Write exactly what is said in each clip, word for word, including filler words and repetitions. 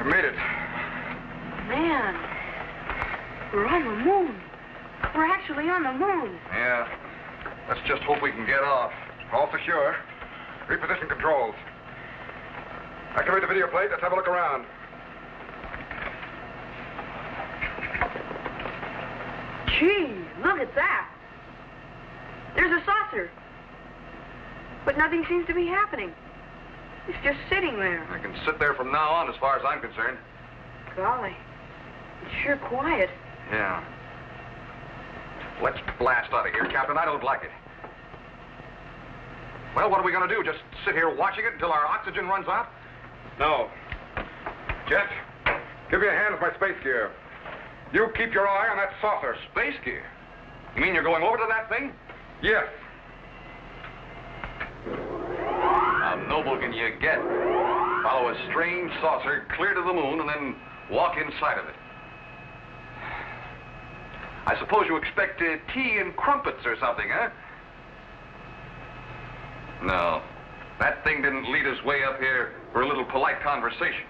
made it. Man, we're on the moon. We're actually on the moon. Yeah. Let's just hope we can get off. All secure. Reposition controls. Activate the video plate. Let's have a look around. Gee, look at that. There's a saucer. But nothing seems to be happening. It's just sitting there. I can sit there from now on as far as I'm concerned. Golly, it's sure quiet. Yeah. Let's blast out of here, Captain. I don't like it. Well, what are we going to do? Just sit here watching it until our oxygen runs out? No. Jet, give me a hand with my space gear. You keep your eye on that saucer. Space gear? You mean you're going over to that thing? Yes. How noble can you get? Follow a strange saucer clear to the moon and then walk inside of it. I suppose you expect uh, tea and crumpets or something, huh? No. That thing didn't lead us way up here for a little polite conversation.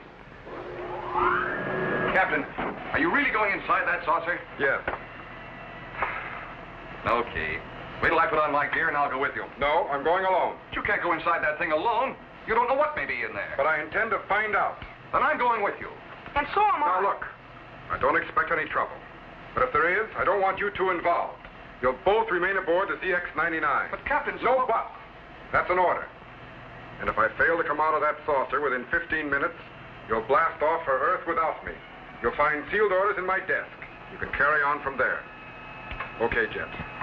Captain, are you really going inside that saucer? Yes. Okay. Wait till I put on my gear and I'll go with you. No, I'm going alone. But you can't go inside that thing alone. You don't know what may be in there. But I intend to find out. Then I'm going with you. And so am I. Now, look. I don't expect any trouble. But if there is, I don't want you two involved. You'll both remain aboard the Z X ninety-nine. But, Captain... No but. That's an order. And if I fail to come out of that saucer within fifteen minutes, you'll blast off for Earth without me. You'll find sealed orders in my desk. You can carry on from there. Okay, Jet.